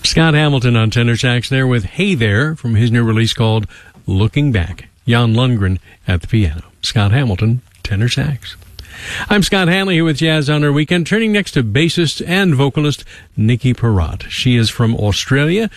Scott Hamilton on tenor sax there with Hey There from his new release called Looking Back. Jan Lundgren at the piano. Scott Hamilton, tenor sax. I'm Scott Hanley here with Jazz on Our Weekend, turning next to bassist and vocalist Nikki Perrott. She is from Australia.